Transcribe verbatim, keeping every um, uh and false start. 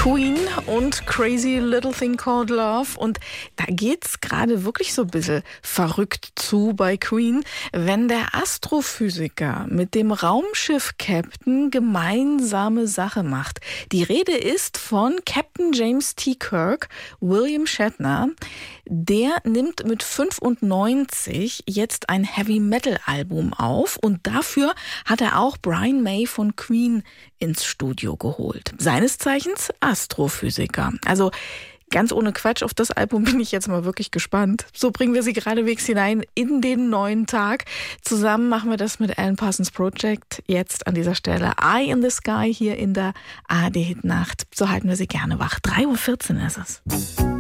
Queen und Crazy Little Thing Called Love. Und da geht's gerade wirklich so ein bisschen verrückt zu bei Queen, wenn der Astrophysiker mit dem Raumschiff-Captain gemeinsame Sache macht. Die Rede ist von Captain James T. Kirk, William Shatner. Der nimmt mit fünfundneunzig jetzt ein Heavy-Metal-Album auf und dafür hat er auch Brian May von Queen ins Studio geholt. Seines Zeichens Astrophysiker. Also ganz ohne Quatsch, auf das Album bin ich jetzt mal wirklich gespannt. So bringen wir sie geradewegs hinein in den neuen Tag. Zusammen machen wir das mit Alan Parsons Project. Jetzt an dieser Stelle Eye in the Sky hier in der A R D Hit Nacht. So halten wir sie gerne wach. drei Uhr vierzehn ist es.